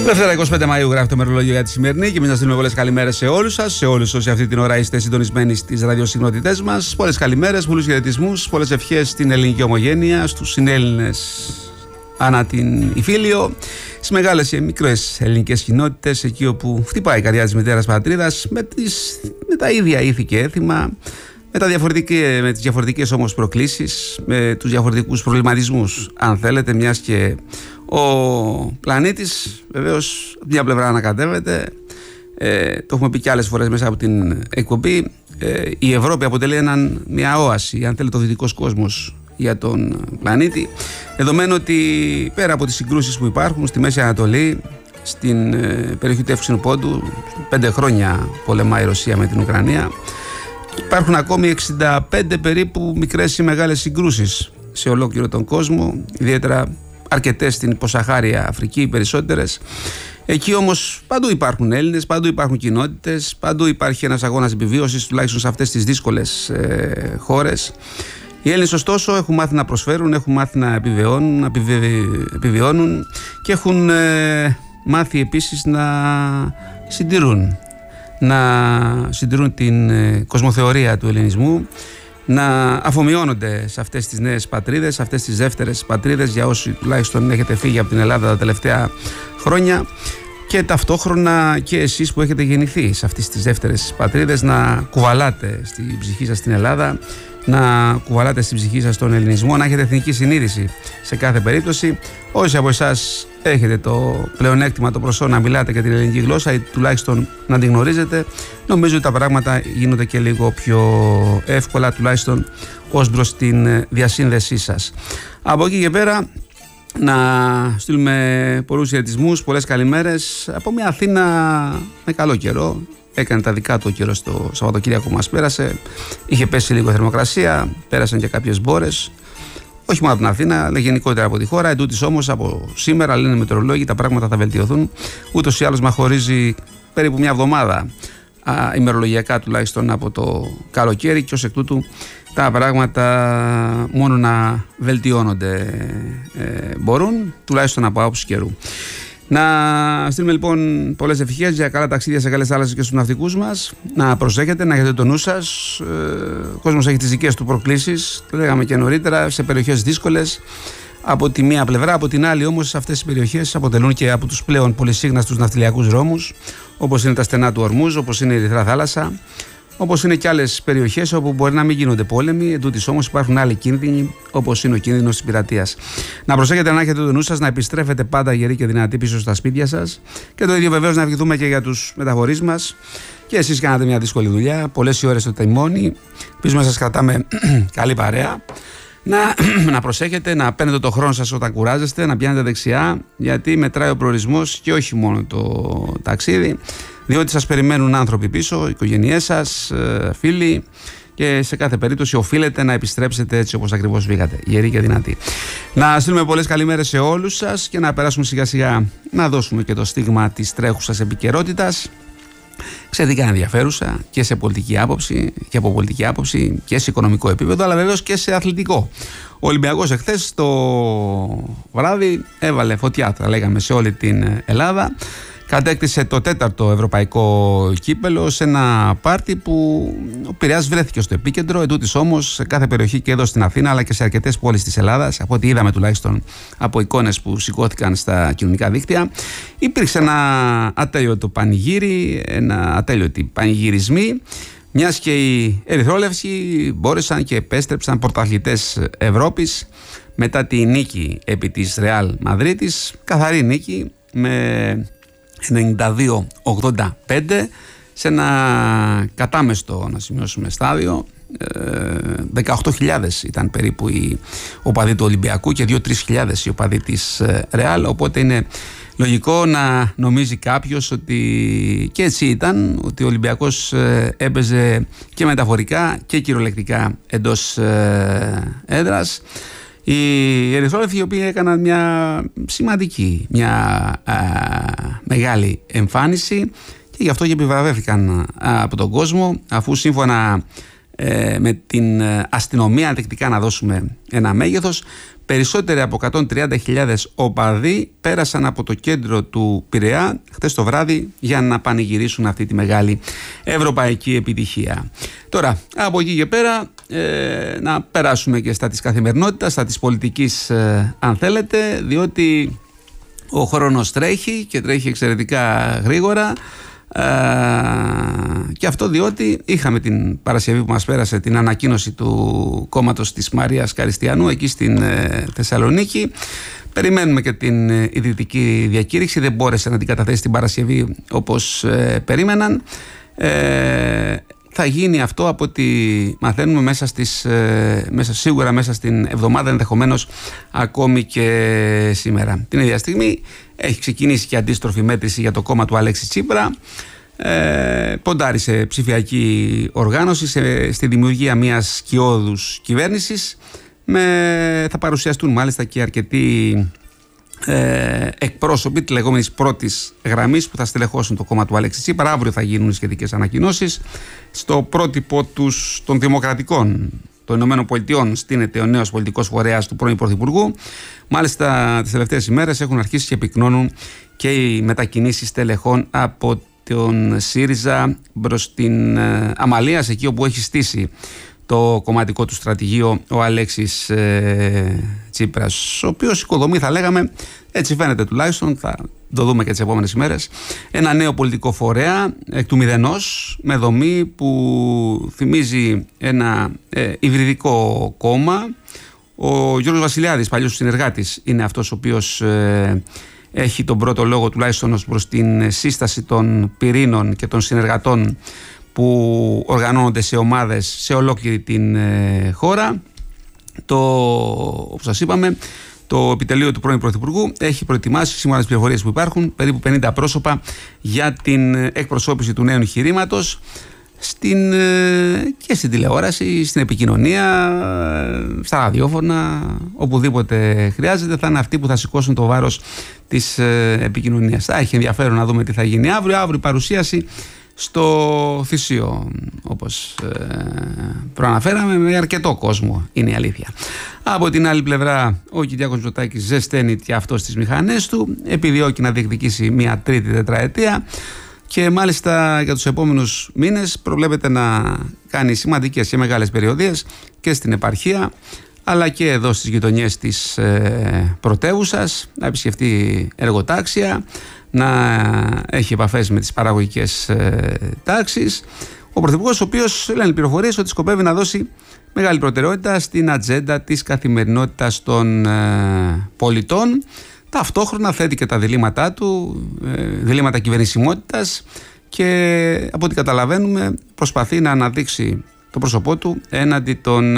Δευτέρα 25 Μαΐου γράφει το μερολόγιο για τη σημερινή και εμείς να στείλουμε πολλές καλημέρες σε όλους σας, σε όλους όσοι αυτή την ώρα είστε συντονισμένοι στις ραδιοσυχνότητές μας. Πολλές καλημέρες, πολλούς χαιρετισμούς, πολλές ευχές στην ελληνική ομογένεια, στους συνέλληνες ανά την Ιφίλιο, στις μεγάλες και μικρές ελληνικές κοινότητες, εκεί όπου χτυπάει η καρδιά της μητέρας πατρίδας, με τα ίδια ήθη και έθιμα, με τις διαφορετικές όμως προκλήσεις, με τους διαφορετικούς προβληματισμούς, αν θέλετε, μιας και ο πλανήτης βεβαίως από μια πλευρά ανακατεύεται. Το έχουμε πει και άλλες φορές μέσα από την εκπομπή. Η Ευρώπη αποτελεί μια όαση, αν θέλετε, ο δυτικός κόσμος για τον πλανήτη, δεδομένου ότι πέρα από τις συγκρούσεις που υπάρχουν στη Μέση Ανατολή, στην περιοχή του Εύξηνου Πόντου, 5 χρόνια πολεμάει η Ρωσία με την Ουκρανία, υπάρχουν ακόμη 65 περίπου μικρές ή μεγάλες συγκρούσεις σε ολόκληρο τον κόσμο, ιδιαίτερα αρκετές στην υποσαχάρια Αφρική, οι περισσότερες. Εκεί όμως παντού υπάρχουν Έλληνες, παντού υπάρχουν κοινότητες, παντού υπάρχει ένας αγώνας επιβίωσης, τουλάχιστον σε αυτές τις δύσκολες χώρες. Οι Έλληνες ωστόσο έχουν μάθει να προσφέρουν, έχουν μάθει να επιβιώνουν και έχουν μάθει επίσης να συντηρούν την κοσμοθεωρία του ελληνισμού, να αφομοιώνονται σε αυτές τις νέες πατρίδες, σε αυτές τις δεύτερες πατρίδες, για όσοι τουλάχιστον έχετε φύγει από την Ελλάδα τα τελευταία χρόνια, και ταυτόχρονα και εσείς που έχετε γεννηθεί σε αυτές τις δεύτερες πατρίδες να κουβαλάτε στην ψυχή σας την Ελλάδα, να κουβαλάτε στην ψυχή σας τον ελληνισμό, να έχετε εθνική συνείδηση σε κάθε περίπτωση. Όσοι από εσάς έχετε το πλεονέκτημα, το προσόν να μιλάτε και την ελληνική γλώσσα ή τουλάχιστον να την γνωρίζετε, νομίζω ότι τα πράγματα γίνονται και λίγο πιο εύκολα, τουλάχιστον ως προς την διασύνδεσή σας. Από εκεί και πέρα να στείλουμε πολλούς χαιρετισμούς, πολλές καλημέρες από μια Αθήνα με καλό καιρό. Έκανε τα δικά του ο καιρός στο Σαββατοκύριακο που μας πέρασε. Είχε πέσει λίγο θερμοκρασία, πέρασαν και κάποιες μπόρες. Όχι μόνο από την Αθήνα, αλλά γενικότερα από τη χώρα. Εν τούτοις όμως από σήμερα, λένε οι μετεωρολόγοι, τα πράγματα θα βελτιωθούν. Ούτως ή άλλως μα χωρίζει περίπου μια εβδομάδα, ημερολογιακά τουλάχιστον, από το καλοκαίρι, και ως εκ τούτου τα πράγματα μόνο να βελτιώνονται μπορούν, τουλάχιστον από άποψη καιρού. Να στείλουμε λοιπόν πολλές ευχές για καλά ταξίδια σε καλές θάλασσες και στους ναυτικούς μας. Να προσέχετε, να έχετε το νου σας. Ο κόσμος έχει τις δικές του προκλήσεις, το λέγαμε και νωρίτερα, σε περιοχές δύσκολες από τη μία πλευρά. Από την άλλη όμως αυτές οι περιοχές αποτελούν και από τους πλέον πολυσύγναστους ναυτιλιακούς δρόμους, όπως είναι τα στενά του Ορμούζ, όπως είναι η Ερυθρά Θάλασσα, όπως είναι και άλλες περιοχές όπου μπορεί να μην γίνονται πόλεμοι. Εν τούτοις όμως υπάρχουν άλλοι κίνδυνοι, όπως είναι ο κίνδυνος της πειρατείας. Να προσέχετε, να έχετε το νου σας, να επιστρέφετε πάντα γεροί και δυνατοί πίσω στα σπίτια σας. Και το ίδιο βεβαίως να ευχηθούμε και για τους μεταφορείς μας. Και εσείς κάνατε μια δύσκολη δουλειά, πολλές οι ώρες στο τιμόνι. Πίσω μας σας κρατάμε καλή παρέα. Να προσέχετε, να παίρνετε το χρόνο σας όταν κουράζεστε, να πιάνετε δεξιά, γιατί μετράει ο προορισμός και όχι μόνο το ταξίδι. Διότι σας περιμένουν άνθρωποι πίσω, οικογένειές σας, φίλοι, και σε κάθε περίπτωση οφείλετε να επιστρέψετε έτσι όπως ακριβώς βγήκατε, γεροί και δυνατοί. Να στείλουμε πολλές καλημέρες σε όλους σας και να περάσουμε σιγά σιγά να δώσουμε και το στίγμα της τρέχουσας επικαιρότητας, εξαιρετικά ενδιαφέρουσα και σε πολιτική άποψη και από πολιτική άποψη και σε οικονομικό επίπεδο, αλλά βεβαίως και σε αθλητικό. Ο Ολυμπιακός εχθές το βράδυ έβαλε φωτιά, θα λέγαμε, σε όλη την Ελλάδα. Κατέκτησε το 4ο ευρωπαϊκό κύπελο σε ένα πάρτι που ο Πειραιάς βρέθηκε στο επίκεντρο. Εν τούτοις όμως σε κάθε περιοχή και εδώ στην Αθήνα, αλλά και σε αρκετές πόλεις της Ελλάδας, από ό,τι είδαμε τουλάχιστον από εικόνες που σηκώθηκαν στα κοινωνικά δίκτυα, υπήρξε ένα ατέλειωτο πανηγύρι, ένα ατέλειωτοι πανηγυρισμοί, μιας και οι ερυθρόλευκοι μπόρεσαν και επέστρεψαν πρωταθλητές Ευρώπης μετά τη νίκη επί της Ρεάλ Μαδρίτης, καθαρή νίκη με 92-85 σε ένα κατάμεστο, να σημειώσουμε, στάδιο. 18.000 ήταν περίπου οι οπαδοί του Ολυμπιακού και 2-3.000 οι οπαδοί της Ρεάλ, οπότε είναι λογικό να νομίζει κάποιος ότι και έτσι ήταν, ότι ο Ολυμπιακός έπαιζε και μεταφορικά και κυριολεκτικά εντός έδρας. Οι ερυθρόλευκοι, οι οποίοι έκαναν μια σημαντική, μια μεγάλη εμφάνιση, και γι' αυτό και επιβραβεύτηκαν από τον κόσμο, αφού σύμφωνα με την αστυνομία ενδεικτικά να δώσουμε ένα μέγεθος. Περισσότεροι από 130.000 οπαδοί πέρασαν από το κέντρο του Πειραιά χθες το βράδυ για να πανηγυρίσουν αυτή τη μεγάλη ευρωπαϊκή επιτυχία. Τώρα, από εκεί και πέρα, να περάσουμε και στα της καθημερινότητας, στα της πολιτικής αν θέλετε, διότι ο χρόνος τρέχει και τρέχει εξαιρετικά γρήγορα. Και αυτό διότι είχαμε την Παρασκευή που μας πέρασε την ανακοίνωση του κόμματος της Μαρίας Καριστιανού εκεί στην Θεσσαλονίκη. Περιμένουμε και την ιδρυτική διακήρυξη, δεν μπόρεσε να την καταθέσει την Παρασκευή όπως περίμεναν. Θα γίνει αυτό από ό,τι μαθαίνουμε σίγουρα μέσα στην εβδομάδα, ενδεχομένως ακόμη και σήμερα. Την ίδια στιγμή έχει ξεκινήσει και αντίστροφη μέτρηση για το κόμμα του Αλέξη Τσίπρα. Ποντάρει σε ψηφιακή οργάνωση, στη δημιουργία μιας σκιώδους κυβέρνησης. Θα παρουσιαστούν μάλιστα και αρκετοί εκπρόσωποι τη λεγόμενη πρώτης γραμμής που θα στελεχώσουν το κόμμα του Αλέξη Τσίπρα. Αύριο θα γίνουν οι σχετικές ανακοινώσεις. Στο πρότυπο των Δημοκρατικών των Ηνωμένων Πολιτειών στείνεται ο νέος πολιτικός φορέας του πρώην Πρωθυπουργού. Μάλιστα, τις τελευταίες ημέρες έχουν αρχίσει και πυκνώνουν και οι μετακινήσεις στελεχών από τον ΣΥΡΙΖΑ προς την Αμαλίας, εκεί όπου έχει στήσει το κομματικό του στρατηγείο ο Αλέξης Τσίπρας, ο οποίος οικοδομεί, θα λέγαμε, έτσι φαίνεται τουλάχιστον, θα το δούμε και τις επόμενες ημέρες, ένα νέο πολιτικό φορέα εκ του μηδενός, με δομή που θυμίζει ένα υβριδικό κόμμα. Ο Γιώργος Βασιλιάδης, παλιός συνεργάτης, είναι αυτός ο οποίος έχει τον πρώτο λόγο, τουλάχιστον ως προς την σύσταση των πυρήνων και των συνεργατών που οργανώνονται σε ομάδες σε ολόκληρη την χώρα. Όπως σας είπαμε, το επιτελείο του πρώην Πρωθυπουργού έχει προετοιμάσει, σύμφωνα με τις πληροφορίες που υπάρχουν, περίπου 50 πρόσωπα για την εκπροσώπηση του νέου εγχειρήματος και στην τηλεόραση, στην επικοινωνία, στα ραδιόφωνα, οπουδήποτε χρειάζεται. Θα είναι αυτοί που θα σηκώσουν το βάρος της επικοινωνίας. Θα έχει ενδιαφέρον να δούμε τι θα γίνει αύριο. Αύριο η παρουσίαση στο Θησίο, όπως προαναφέραμε, με αρκετό κόσμο, είναι η αλήθεια. Από την άλλη πλευρά, ο Κυριάκος Μητσοτάκης ζεσταίνει και αυτός τις μηχανές του, επιδιώκει να διεκδικήσει μια τρίτη τετραετία και μάλιστα για τους επόμενους μήνες προβλέπεται να κάνει σημαντικές και μεγάλες περιοδίες και στην επαρχία, αλλά και εδώ στις γειτονιές της πρωτεύουσας, να επισκεφτεί εργοτάξια, να έχει επαφές με τις παραγωγικές τάξεις. Ο Πρωθυπουργός, ο οποίος, λένε πληροφορίες, ότι σκοπεύει να δώσει μεγάλη προτεραιότητα στην ατζέντα της καθημερινότητας των πολιτών. Ταυτόχρονα θέτει και τα διλήμματά του, διλήμματα κυβερνησιμότητας, και από ό,τι καταλαβαίνουμε προσπαθεί να αναδείξει το πρόσωπό του έναντι των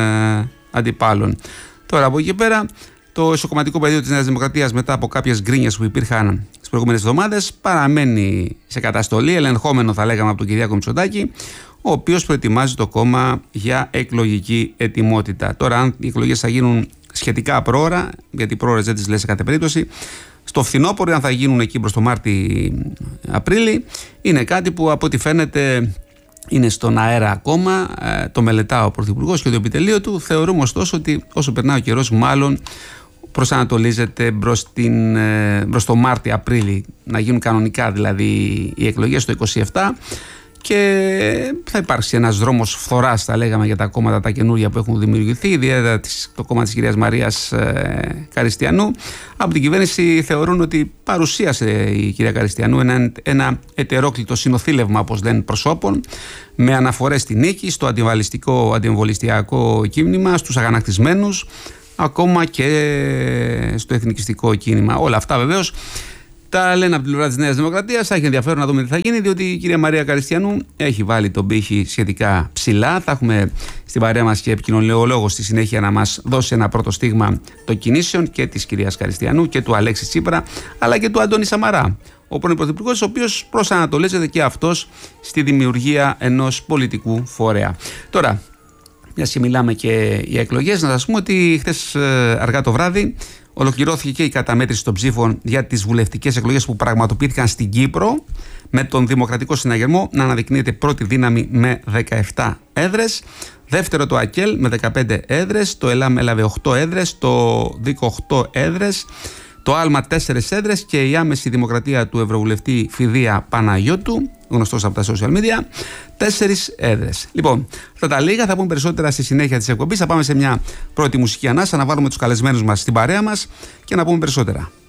αντιπάλων. Τώρα από εκεί και πέρα, το εσωκομματικό πεδίο της Νέας Δημοκρατίας, μετά από κάποιες γκρίνιες που υπήρχαν τις προηγούμενες εβδομάδες, παραμένει σε καταστολή, ελεγχόμενο θα λέγαμε από τον Κυριάκο Μητσοτάκη, ο οποίος προετοιμάζει το κόμμα για εκλογική ετοιμότητα. Τώρα, αν οι εκλογές θα γίνουν σχετικά πρόωρα, γιατί πρόωρες δεν τις λέει σε κάθε περίπτωση, στο φθινόπωρο, αν θα γίνουν εκεί προς το Μάρτι-Απρίλη, είναι κάτι που από ό,τι φαίνεται είναι στον αέρα ακόμα. Το μελετά ο Πρωθυπουργός και το επιτελείο του. Θεωρούμε ωστόσο ότι όσο περνάει ο καιρός, μάλλον προσανατολίζεται προς το Μάρτι-Απρίλη, να γίνουν κανονικά δηλαδή οι εκλογές το 27, και θα υπάρξει ένας δρόμος φθοράς, θα λέγαμε, για τα κόμματα τα καινούργια που έχουν δημιουργηθεί, ιδιαίτερα το κόμμα της κυρίας Μαρίας Καριστιανού. Από την κυβέρνηση θεωρούν ότι παρουσίασε η κυρία Καριστιανού ένα ετερόκλητο συνοθήλευμα, όπως λένε, προσώπων, με αναφορές στη νίκη, στο αντιεμβολιστιακό κίνημα, στους αγανακτισμένους, ακόμα και στο εθνικιστικό κίνημα. Όλα αυτά βεβαίως τα λένε από την πλευρά της Νέας Δημοκρατίας. Θα έχει ενδιαφέρον να δούμε τι θα γίνει, διότι η κυρία Μαρία Καριστιανού έχει βάλει τον πύχη σχετικά ψηλά. Θα έχουμε στην παρέα μας και επικοινωνιολόγο στη συνέχεια να μας δώσει ένα πρώτο στίγμα των κινήσεων και της κυρίας Καριστιανού και του Αλέξη Τσίπρα, αλλά και του Αντώνη Σαμαρά, ο πρώην Πρωθυπουργός, ο οποίος προσανατολίζεται και αυτός στη δημιουργία ενός πολιτικού φορέα. Τώρα, μιας και μιλάμε και για εκλογές, να σας πούμε ότι χθες αργά το βράδυ ολοκληρώθηκε και η καταμέτρηση των ψήφων για τις βουλευτικές εκλογές που πραγματοποιήθηκαν στην Κύπρο με τον Δημοκρατικό Συναγερμό να αναδεικνύεται πρώτη δύναμη με 17 έδρες. Δεύτερο το ΑΚΕΛ με 15 έδρες, το ΕΛΑΜ έλαβε 8 έδρες, το ΔΙΚ 8 έδρες, το ΑΛΜΑ 4 έδρες και η άμεση δημοκρατία του Ευρωβουλευτή Φιδία Παναγιώτου, γνωστός από τα social media, 4 έδρες. Λοιπόν, αυτά τα λίγα, θα πούμε περισσότερα στη συνέχεια της εκπομπής. Θα πάμε σε μια πρώτη μουσική ανάσα, να βάλουμε τους καλεσμένους μας στην παρέα μας και να πούμε περισσότερα.